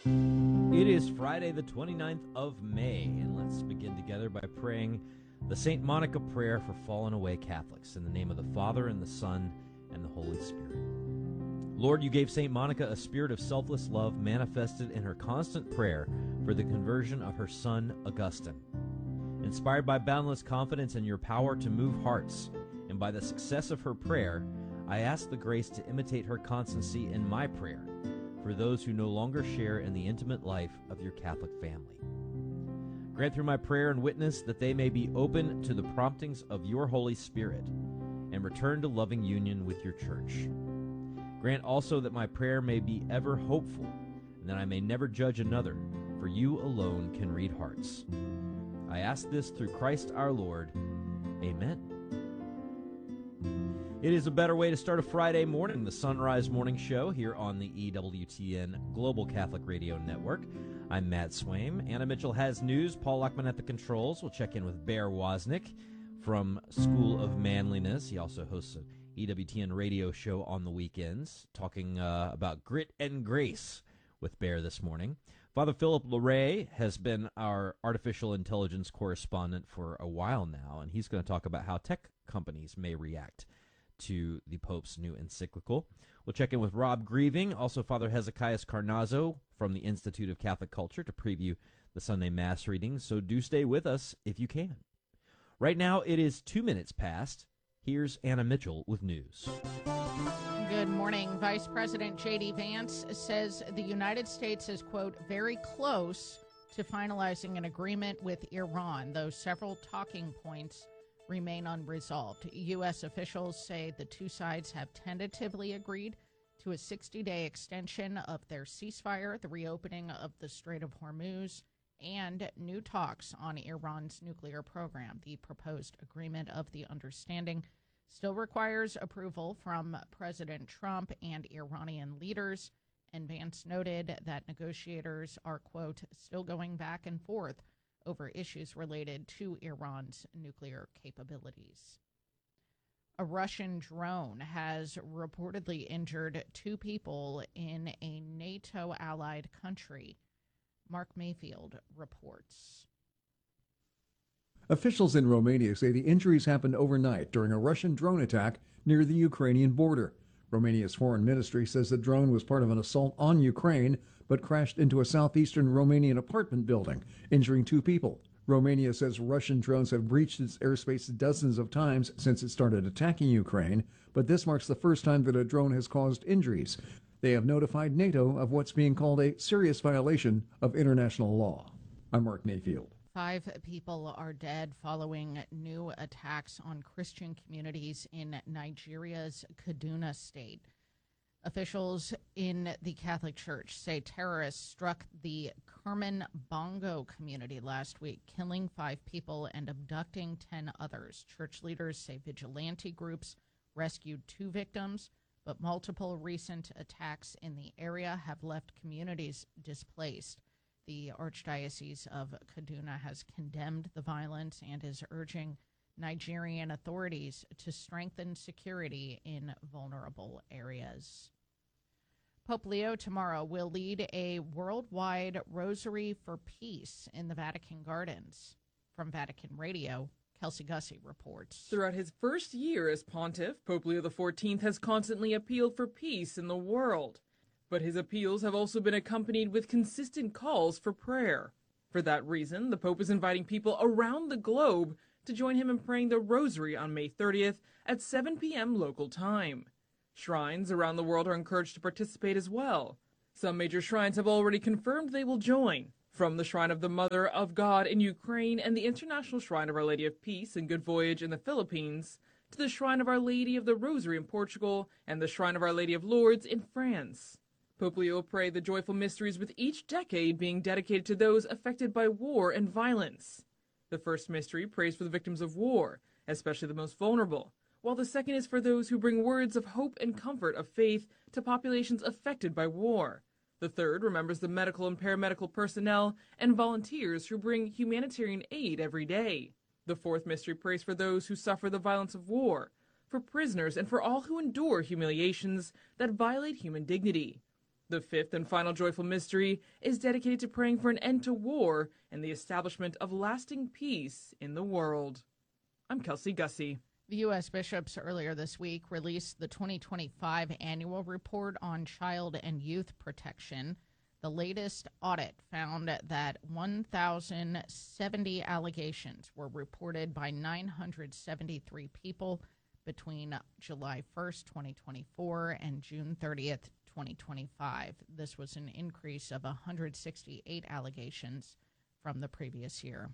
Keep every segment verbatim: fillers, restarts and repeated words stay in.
It is Friday, the twenty-ninth of May, and let's begin together by praying the Saint Monica prayer for fallen away Catholics in the name of the Father and the Son and the Holy Spirit. Lord, you gave Saint Monica a spirit of selfless love manifested in her constant prayer for the conversion of her son, Augustine. Inspired by boundless confidence in your power to move hearts, and by the success of her prayer, I ask the grace to imitate her constancy in my prayer for those who no longer share in the intimate life of your Catholic family. Grant through my prayer and witness that they may be open to the promptings of your Holy Spirit and return to loving union with your church. Grant also that my prayer may be ever hopeful and that I may never judge another, for you alone can read hearts. I ask this through Christ our Lord. Amen. It is a better way to start a Friday morning, the Sunrise Morning Show here on the E W T N Global Catholic Radio Network. I'm Matt Swaim. Anna Mitchell has news. Paul Luckman at the controls. We'll check in with Bear Wozniak from School of Manliness. He also hosts an E W T N radio show on the weekends, talking uh, about grit and grace with Bear this morning. Father Philip Larray has been our artificial intelligence correspondent for a while now, and he's going to talk about how tech companies may react to the Pope's new encyclical. We'll check in with Rob Grieving, also Father Hezekiah Carnazzo from the Institute of Catholic Culture to preview the Sunday Mass readings, so do stay with us if you can. Right now, it is two minutes past. Here's Anna Mitchell with news. Good morning. Vice President J D. Vance says the United States is, quote, very close to finalizing an agreement with Iran, though several talking points remain unresolved. U S officials say the two sides have tentatively agreed to a sixty-day extension of their ceasefire, the reopening of the Strait of Hormuz, and new talks on Iran's nuclear program. The proposed agreement of the understanding still requires approval from President Trump and Iranian leaders, and Vance noted that negotiators are, quote, still going back and forth over issues related to Iran's nuclear capabilities. A Russian drone has reportedly injured two people in a NATO-allied country. Mark Mayfield reports. Officials in Romania say the injuries happened overnight during a Russian drone attack near the Ukrainian border. Romania's foreign ministry says the drone was part of an assault on Ukraine, but crashed into a southeastern Romanian apartment building, injuring two people. Romania says Russian drones have breached its airspace dozens of times since it started attacking Ukraine, but this marks the first time that a drone has caused injuries. They have notified NATO of what's being called a serious violation of international law. I'm Mark Mayfield. Five people are dead following new attacks on Christian communities in Nigeria's Kaduna state. Officials in the Catholic Church say terrorists struck the Kerman Bongo community last week, killing five people and abducting ten others. Church leaders say vigilante groups rescued two victims, but multiple recent attacks in the area have left communities displaced. The Archdiocese of Kaduna has condemned the violence and is urging Nigerian authorities to strengthen security in vulnerable areas. Pope Leo tomorrow will lead a worldwide Rosary for Peace in the Vatican Gardens. From Vatican Radio, Kelsey Gussie reports. Throughout his first year as pontiff, Pope Leo the fourteenth has constantly appealed for peace in the world. But his appeals have also been accompanied with consistent calls for prayer. For that reason, the Pope is inviting people around the globe to join him in praying the Rosary on May thirtieth at seven p.m. local time. Shrines around the world are encouraged to participate as well. Some major shrines have already confirmed they will join, from the Shrine of the Mother of God in Ukraine and the International Shrine of Our Lady of Peace in Good Voyage in the Philippines, to the Shrine of Our Lady of the Rosary in Portugal and the Shrine of Our Lady of Lourdes in France. Pope Leo will pray the joyful mysteries, with each decade being dedicated to those affected by war and violence. The first mystery prays for the victims of war, especially the most vulnerable, while the second is for those who bring words of hope and comfort of faith to populations affected by war. The third remembers the medical and paramedical personnel and volunteers who bring humanitarian aid every day. The fourth mystery prays for those who suffer the violence of war, for prisoners, and for all who endure humiliations that violate human dignity. The fifth and final joyful mystery is dedicated to praying for an end to war and the establishment of lasting peace in the world. I'm Kelsey Gussie. The U S bishops earlier this week released the twenty twenty-five annual report on child and youth protection. The latest audit found that one thousand seventy allegations were reported by nine hundred seventy-three people between July first, twenty twenty-four and June thirtieth, twenty twenty-five. This was an increase of one hundred sixty-eight allegations from the previous year.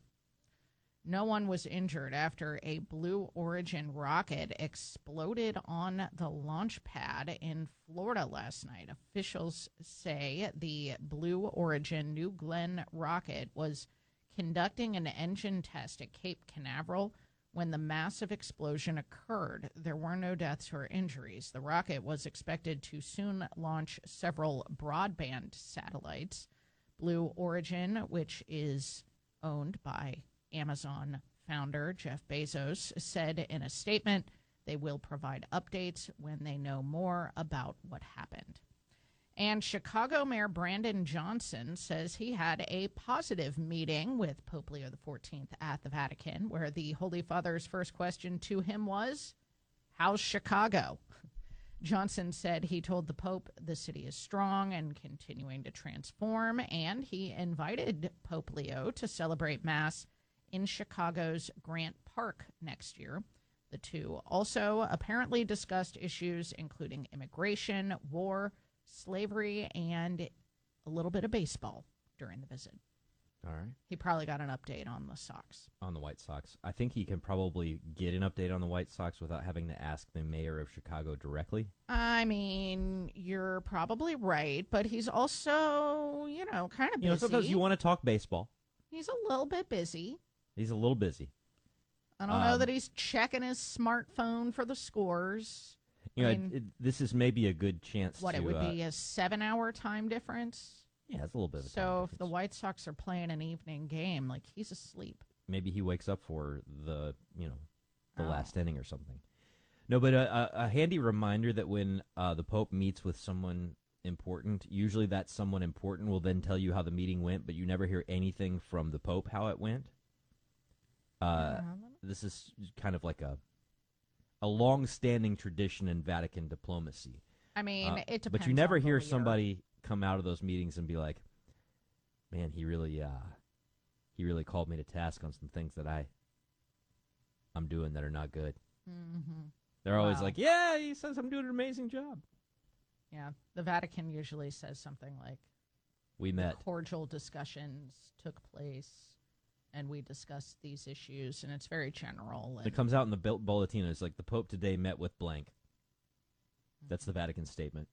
No one was injured after a Blue Origin rocket exploded on the launch pad in Florida last night. Officials say the Blue Origin New Glenn rocket was conducting an engine test at Cape Canaveral when the massive explosion occurred. There were no deaths or injuries. The rocket was expected to soon launch several broadband satellites. Blue Origin, which is owned by Amazon founder Jeff Bezos, said in a statement they will provide updates when they know more about what happened. And Chicago Mayor Brandon Johnson says he had a positive meeting with Pope Leo the fourteenth at the Vatican, where the Holy Father's first question to him was, "How's Chicago?" Johnson said he told the Pope the city is strong and continuing to transform, and he invited Pope Leo to celebrate Mass in Chicago's Grant Park next year. The two also apparently discussed issues including immigration, war, slavery, and a little bit of baseball during the visit. All right. He probably got an update on the Sox. On the White Sox. I think he can probably get an update on the White Sox without having to ask the mayor of Chicago directly. I mean, you're probably right, but he's also, you know, kind of busy. You know, sometimes you want to talk baseball. He's a little bit busy. He's a little busy. I don't um, know that he's checking his smartphone for the scores. You know, I mean, it, it, this is maybe a good chance what, to... it would uh, be a seven-hour time difference? Yeah, it's a little bit of a So time if the difference. White Sox are playing an evening game, like, he's asleep. Maybe he wakes up for the, you know, the Oh. last inning or something. No, but a, a, a handy reminder that when uh, the Pope meets with someone important, usually that someone important will then tell you how the meeting went, but you never hear anything from the Pope how it went. Uh, this is kind of like a a long-standing tradition in Vatican diplomacy. I mean, Uh, it depends. but you never on the hear leader. somebody come out of those meetings and be like, "Man, he really, uh, he really called me to task on some things that I, I'm doing that are not good." Mm-hmm. They're always Wow. like, "Yeah, he says I'm doing an amazing job." Yeah, the Vatican usually says something like, We met. cordial discussions took place, and we discussed these issues, and it's very general. And It comes out in the bull- bulletin. It's like the Pope today met with blank. That's the Vatican statement.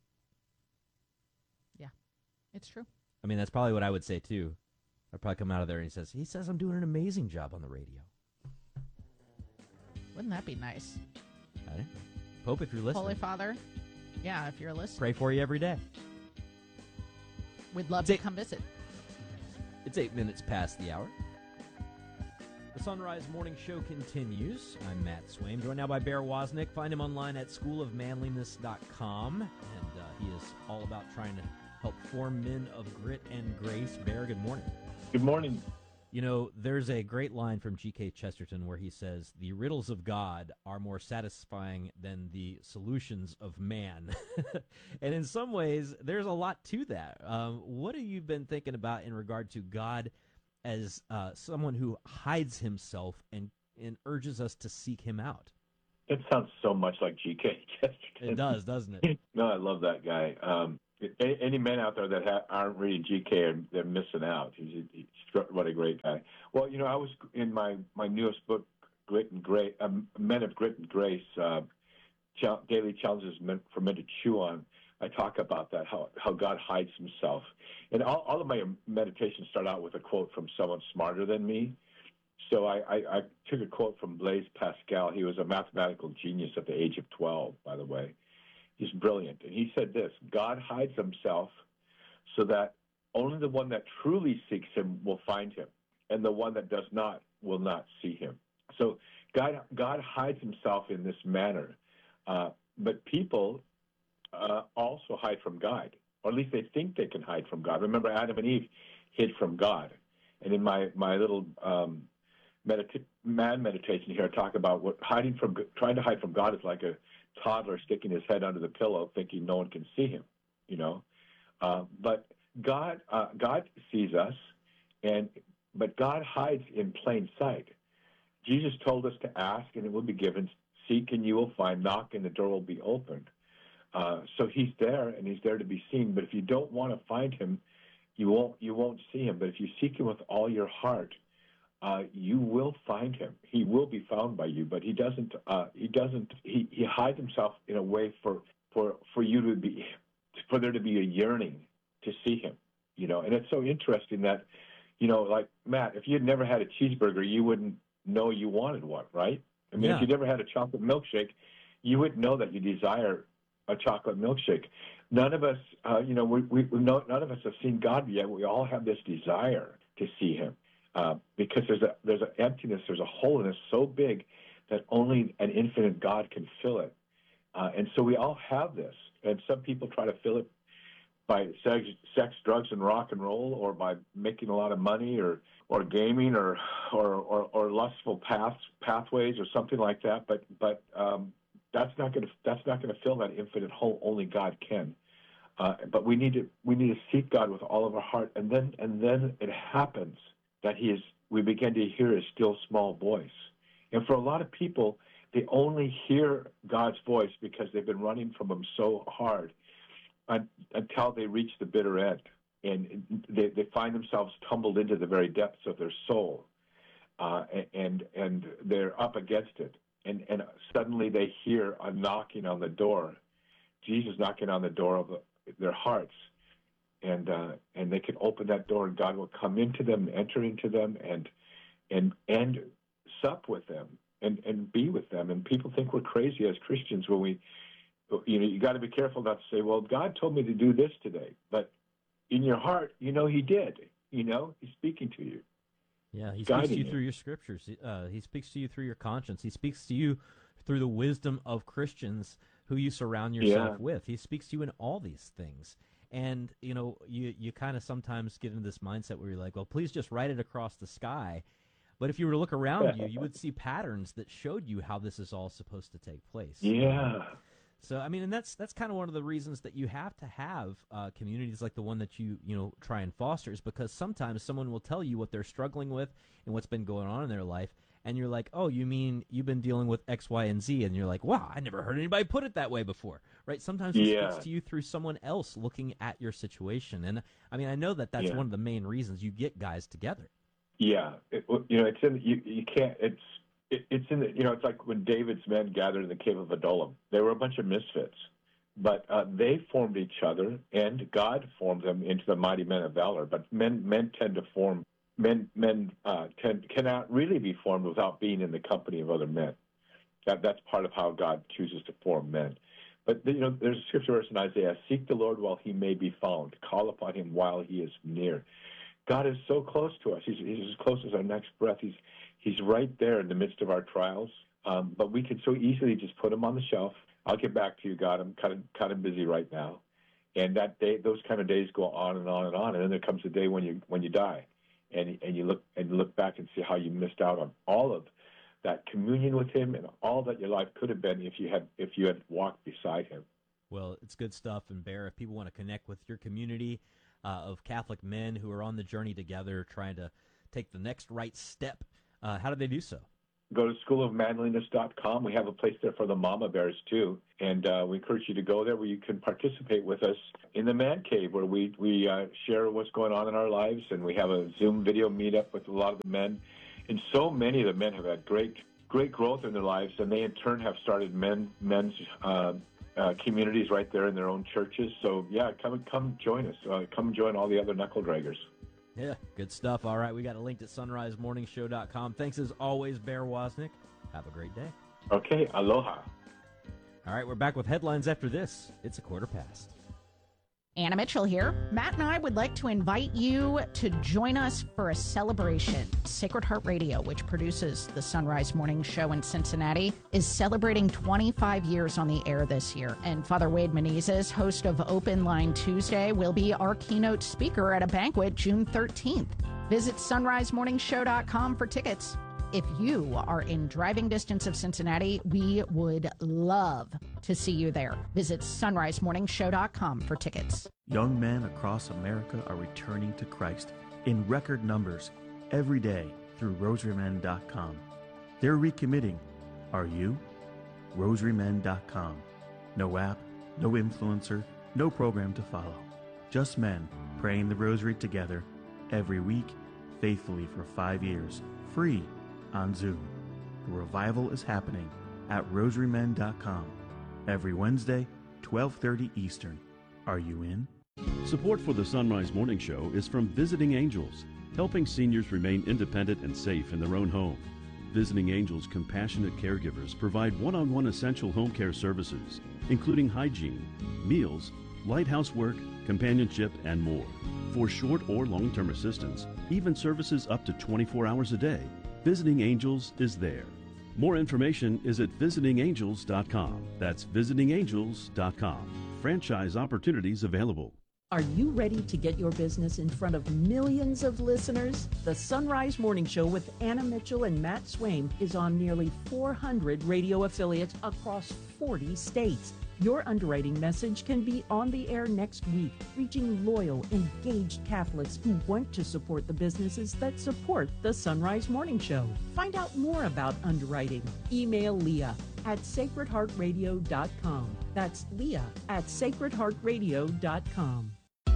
it's true. I mean, that's probably what I would say too. I'd probably come out of there and he says, "He says I'm doing an amazing job on the radio." Wouldn't that be nice? I don't- Pope, if you're listening, Holy Father, yeah, if you're listening, pray for you every day. we'd love Say- to come visit. It's eight minutes past the hour. The Sunrise Morning Show continues. I'm Matt Swaim, joined now by Bear Wozniak. Find him online at school of manliness dot com, and uh, he is all about trying to help form men of grit and grace. Bear, good morning. Good morning. You know, there's a great line from G K Chesterton where he says, "The riddles of God are more satisfying than the solutions of man." And in some ways, there's a lot to that. Um, what have you been thinking about in regard to God as uh, someone who hides himself and, and urges us to seek him out? That sounds so much like G K Chesterton. It does, doesn't it? No, I love that guy. Um, any, any men out there that ha- aren't reading G K, are, they're missing out. He's, he's what a great guy. Well, you know, I was in my, my newest book, Grit and Grace, um, Men of Grit and Grace, uh, Ch- Daily Challenges meant for Men to Chew On. I talk about that, how, how God hides himself. And all, all of my meditations start out with a quote from someone smarter than me. So I, I, I took a quote from Blaise Pascal. He was a mathematical genius at the age of twelve, by the way. He's brilliant. And he said this: God hides himself so that only the one that truly seeks him will find him, and the one that does not will not see him. So God, God hides himself in this manner. Uh, but people uh, also hide from God. or at least they think they can hide from God. Remember, Adam and Eve hid from God. And in my, my little um, medita- man meditation here, I talk about what hiding from, trying to hide from God is like a toddler sticking his head under the pillow thinking no one can see him, you know. Uh, but God, uh, God sees us, and but God hides in plain sight. Jesus told us to ask, and it will be given. Seek, and you will find. Knock, and the door will be opened. Uh, so he's there, and he's there to be seen. But if you don't want to find him, you won't you won't see him. But if you seek him with all your heart, uh, you will find him. He will be found by you. But he doesn't. Uh, he doesn't. He, he hides himself in a way for for for you to be for there to be a yearning to see him. You know, and it's so interesting that, you know, like Matt, if you had never had a cheeseburger, you wouldn't know you wanted one, right? I mean, Yeah. if you never had a chocolate milkshake, you would know that you desire a chocolate milkshake. None of us, uh, you know, we, we, we know, none of us have seen God yet. We all have this desire to see him uh, because there's a there's an emptiness, there's a holiness so big that only an infinite God can fill it. Uh, and so we all have this. And some people try to fill it by sex, sex, drugs, and rock and roll, or by making a lot of money, or or gaming, or or, or, or lustful paths, pathways, or something like that. But but um, that's not going to that's not going to fill that infinite hole. Only God can. Uh, but we need to we need to seek God with all of our heart, and then and then it happens that He is. We begin to hear His still small voice. And for a lot of people, they only hear God's voice because they've been running from Him so hard until they reach the bitter end, and they, they find themselves tumbled into the very depths of their soul, uh, and and they're up against it, and and suddenly they hear a knocking on the door, Jesus knocking on the door of their hearts, and uh, and they can open that door, and God will come into them, enter into them, and and and sup with them, and and be with them. And people think we're crazy as Christians when we. You know, you got to be careful not to say, well, God told me to do this today. But in your heart, you know he did. You know, he's speaking to you. Yeah, he speaks to you you. through your scriptures. Uh, he speaks to you through your conscience. He speaks to you through the wisdom of Christians who you surround yourself Yeah. with. He speaks to you in all these things. And, you know, you, you kind of sometimes get into this mindset where you're like, well, please just write it across the sky. But if you were to look around you, you would see patterns that showed you how this is all supposed to take place. Yeah. So, I mean, and that's that's kind of one of the reasons that you have to have uh, communities like the one that you, you know, try and foster, is because sometimes someone will tell you what they're struggling with and what's been going on in their life, and you're like, oh, you mean you've been dealing with X, Y, and Z, and you're like, wow, I never heard anybody put it that way before, right? Sometimes he Yeah. speaks to you through someone else looking at your situation, and, I mean, I know that that's Yeah. one of the main reasons you get guys together. Yeah. It, you know, it's in, you, you can't, it's, it, it's in the, you know, it's like when David's men gathered in the cave of Adullam. They were a bunch of misfits, but uh, they formed each other, and God formed them into the mighty men of valor. But men, men tend to form, men, men uh, tend, cannot really be formed without being in the company of other men. That, that's part of how God chooses to form men. But, you know, there's a scripture verse in Isaiah, seek the Lord while he may be found. Call upon him while he is near. God is so close to us. He's, he's as close as our next breath. He's he's right there in the midst of our trials. Um, but we can so easily just put him on the shelf. I'll get back to you, God. I'm kind of kind of busy right now. And that day, those kind of days go on and on and on. And then there comes a day when you when you die, and and you look and you look back and see how you missed out on all of that communion with him and all that your life could have been if you had if you had walked beside him. Well, it's good stuff. And Bear, if people want to connect with your community uh, of Catholic men who are on the journey together, trying to take the next right step, uh, how do they do so? Go to school of manliness dot com. We have a place there for the mama bears, too. And uh, we encourage you to go there where you can participate with us in the Man Cave, where we, we uh, share what's going on in our lives. And we have a Zoom video meetup with a lot of the men. And so many of the men have had great great growth in their lives. And they, in turn, have started men men's uh, uh, communities right there in their own churches. So, yeah, come come join us. Uh, come join all the other knuckle draggers. Yeah, good stuff. All right, we got a link at sunrise morning show dot com. Thanks as always, Bear Wozniak. Have a great day. Okay, aloha. All right, we're back with headlines after this. It's a quarter past. Anna Mitchell here. Matt and I would like to invite you to join us for a celebration. Sacred Heart Radio, which produces the Sunrise Morning Show in Cincinnati, is celebrating twenty-five years on the air this year. And Father Wade Menezes, host of Open Line Tuesday, will be our keynote speaker at a banquet June thirteenth. Visit sunrise morning show dot com for tickets. If you are in driving distance of Cincinnati, we would love to see you there. Visit sunrise morning show dot com for tickets. Young men across America are returning to Christ in record numbers every day through rosary men dot com. They're recommitting. Are you? rosary men dot com. No app, no influencer, no program to follow. Just men praying the rosary together every week, faithfully for five years, free on Zoom. The revival is happening at rosary men dot com every Wednesday, twelve thirty Eastern. Are you in? Support for the Sunrise Morning Show is from Visiting Angels, helping seniors remain independent and safe in their own home. Visiting Angels compassionate caregivers provide one-on-one essential home care services, including hygiene, meals, light housework, companionship, and more. For short or long-term assistance, even services up to twenty-four hours a day, Visiting Angels is there. More information is at visiting angels dot com. That's visiting angels dot com. Franchise opportunities available. Are you ready to get your business in front of millions of listeners? The Sunrise Morning Show with Anna Mitchell and Matt Swaim is on nearly four hundred radio affiliates across forty states. Your underwriting message can be on the air next week, reaching loyal, engaged Catholics who want to support the businesses that support the Sunrise Morning Show. Find out more about underwriting. Email Leah at sacred heart radio dot com. That's Leah at sacred heart radio dot com.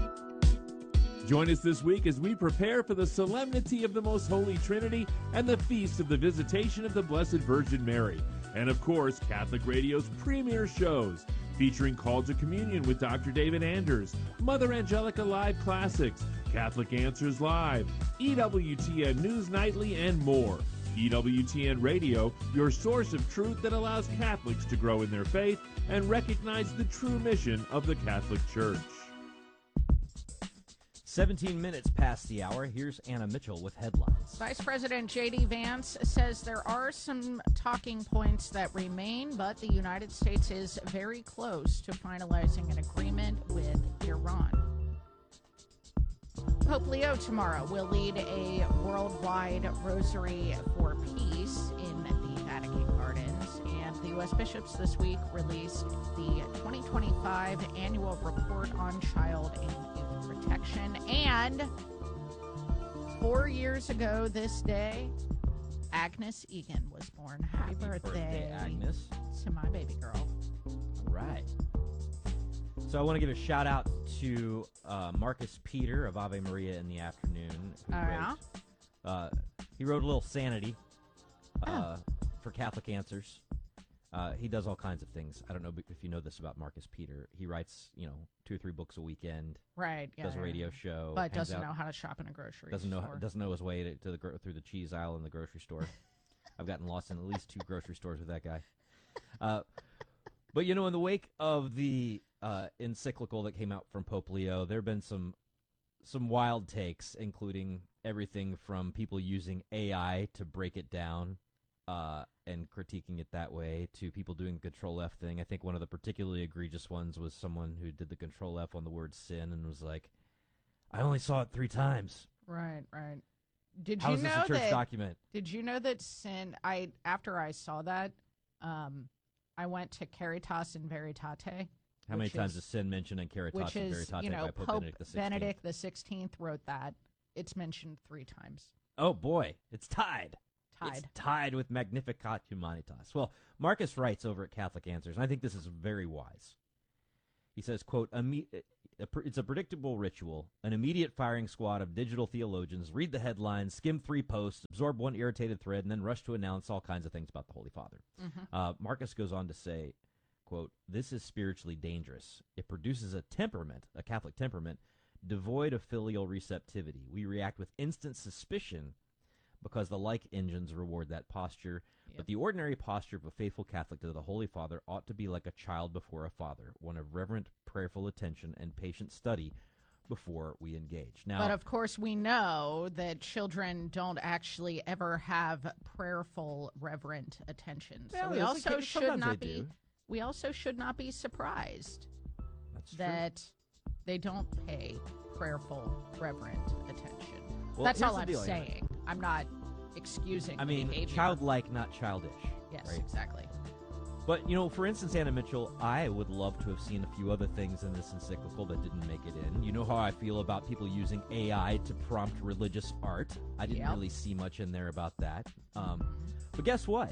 Join us this week as we prepare for the solemnity of the Most Holy Trinity and the Feast of the Visitation of the Blessed Virgin Mary. And of course, Catholic Radio's premier shows, featuring Call to Communion with Doctor David Anders, Mother Angelica Live Classics, Catholic Answers Live, E W T N News Nightly, and more. E W T N Radio, your source of truth that allows Catholics to grow in their faith and recognize the true mission of the Catholic Church. seventeen minutes past the hour. Here's Anna Mitchell with headlines. Vice President J D. Vance says there are some talking points that remain, but the United States is very close to finalizing an agreement with Iran. Pope Leo tomorrow will lead a worldwide rosary for peace in the Vatican Gardens, and the U S bishops this week released the twenty twenty-five annual report on child and youth protection. And four years ago this day, Agnes Egan was born. Happy, Happy birthday, birthday, Agnes. to my baby girl. All right. So I want to give a shout out to uh, Marcus Peter of Ave Maria in the Afternoon. Who Oh, wrote, yeah? uh, he wrote a little Sanity uh, Oh. for Catholic Answers. Uh, he does all kinds of things. I don't know if you know this about Marcus Peter. He writes, you know, two or three books a weekend. Right. Yeah, does a yeah, radio yeah. show. But hangs doesn't out, know how to shop in a grocery doesn't know store. doesn't know his way to, to the gro- through the cheese aisle in the grocery store. I've gotten lost in at least two grocery stores with that guy. Uh, but you know, in the wake of the uh, encyclical that came out from Pope Leo, there have been some some wild takes, including everything from people using A I to break it down uh, and critiquing it that way, to people doing the Control F thing. I think one of the particularly egregious ones was someone who did the Control F on the word sin and was like, "I only saw it three times. Right, right. Did How you is this know a church that? document?" Did you know that sin? I after I saw that, um, I went to Caritas in Veritate. How many which times is- is sin mentioned in Caritas Which and is, Veritate you know, by Pope Pope Benedict the sixteenth? Benedict the sixteenth wrote that. It's mentioned three times. Oh boy, it's tied. Tied. It's tied with Magnificat Humanitas. Well, Marcus writes over at Catholic Answers, and I think this is very wise. He says, quote, "Imme- it's a predictable ritual. An immediate firing squad of digital theologians read the headlines, skim three posts, absorb one irritated thread, and then rush to announce all kinds of things about the Holy Father." Mm-hmm. Uh, Marcus goes on to say, quote, "This is spiritually dangerous. It produces a temperament, a Catholic temperament, devoid of filial receptivity. We react with instant suspicion because the like engines reward that posture. But the ordinary posture of a faithful Catholic to the Holy Father ought to be like a child before a father, one of reverent, prayerful attention and patient study before we engage. Now, but of course, we know that children don't actually ever have prayerful, reverent attention. So Well, we there's also occasion- should sometimes not they be. do. We also should not be surprised that's true. that they don't pay prayerful, reverent attention. Well, That's here's all the I'm deal, Aaron. saying. I'm not excusing. I the mean, behavior. childlike, not childish. Yes, right? exactly. But, you know, for instance, Anna Mitchell, I would love to have seen a few other things in this encyclical that didn't make it in. You know how I feel about people using A I to prompt religious art. I didn't Yep. really see much in there about that. Um, but guess what?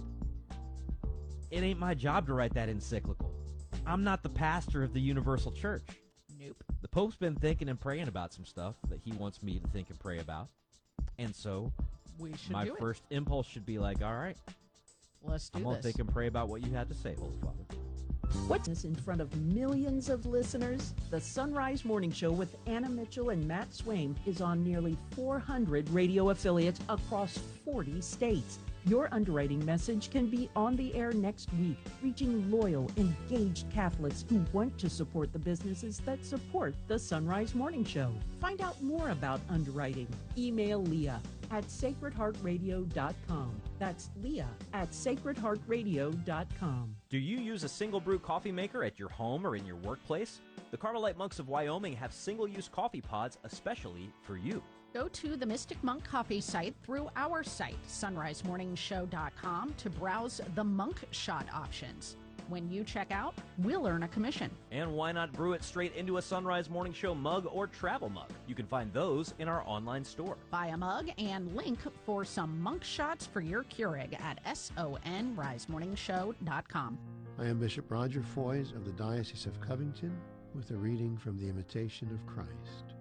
It ain't my job to write that encyclical. I'm not the pastor of the Universal Church. Nope. The Pope's been thinking and praying about some stuff that he wants me to think and pray about. And so We should my do first impulse should be like, all right, it. Let's do I'm going to this. think and pray about what you had to say, Holy Father. What's this in front of millions of listeners? The Sunrise Morning Show with Anna Mitchell and Matt Swaim is on nearly four hundred radio affiliates across forty states. Your underwriting message can be on the air next week, reaching loyal, engaged Catholics who want to support the businesses that support the Sunrise Morning Show. Find out more about underwriting. Email Leah at sacred heart radio dot com. That's Leah at sacred heart radio dot com. Do you use a single brew coffee maker at your home or in your workplace? The Carmelite Monks of Wyoming have single-use coffee pods especially for you. Go to the Mystic Monk Coffee site through our site, sunrise morning show dot com, to browse the Monk Shot options. When you check out, we'll earn a commission. And why not brew it straight into a Sunrise Morning Show mug or travel mug? You can find those in our online store. Buy a mug and link for some Monk Shots for your Keurig at sunrise morning show dot com. I am Bishop Roger Foys of the Diocese of Covington with a reading from the Imitation of Christ.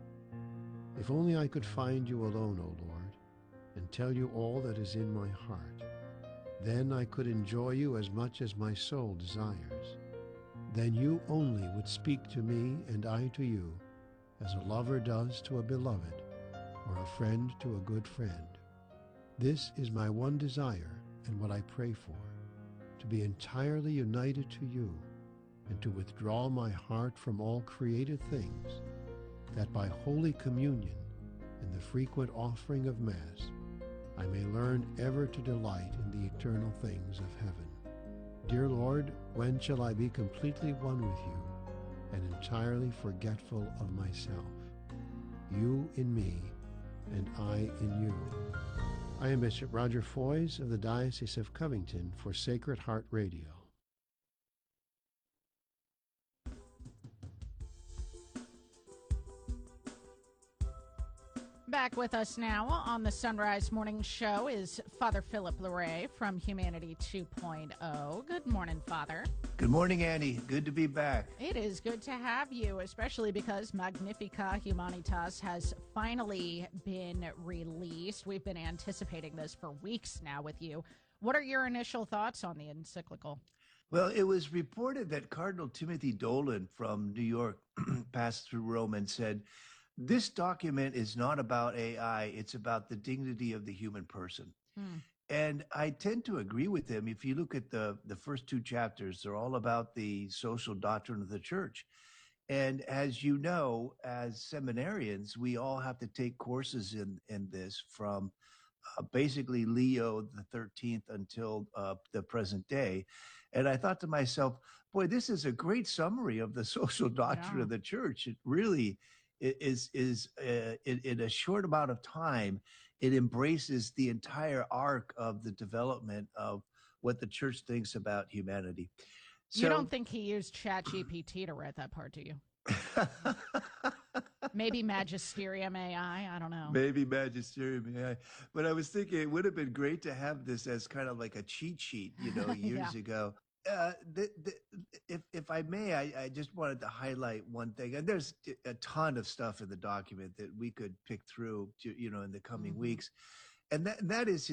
If only I could find you alone, O Lord, and tell you all that is in my heart. Then I could enjoy you as much as my soul desires. Then you only would speak to me and I to you, as a lover does to a beloved, or a friend to a good friend. This is my one desire and what I pray for, to be entirely united to you, and to withdraw my heart from all created things, that by Holy Communion and the frequent offering of Mass, I may learn ever to delight in the eternal things of heaven. Dear Lord, when shall I be completely one with you and entirely forgetful of myself? You in me and I in you. I am Bishop Roger Foys of the Diocese of Covington for Sacred Heart Radio. Back with us now on the Sunrise Morning Show is Father Philip Luray from Humanity two point oh. Good morning, Father. Good morning, Annie. Good to be back. It is good to have you, especially because Magnificat Humanitas has finally been released. We've been anticipating this for weeks now with you. What are your initial thoughts on the encyclical? Well, it was reported that Cardinal Timothy Dolan from New York passed through Rome and said, this document is not about A I, it's about the dignity of the human person. Hmm. And I tend to agree with him. If you look at the, the first two chapters, they're all about the social doctrine of the church. And as you know, as seminarians, we all have to take courses in, in this from uh, basically Leo the thirteenth until uh, the present day. And I thought to myself, boy, this is a great summary of the social doctrine Yeah. of the church. It really is, is uh, in, in a short amount of time, it embraces the entire arc of the development of what the church thinks about humanity. So, You don't think he used ChatGPT to write that part, do you? Maybe Magisterium A I. I don't know. Maybe Magisterium A I. But I was thinking it would have been great to have this as kind of like a cheat sheet, you know, years Yeah. ago. Uh, the, the, if if I may, I, I just wanted to highlight one thing. And there's a ton of stuff in the document that we could pick through, to, you know, in the coming Mhm. weeks, and that that is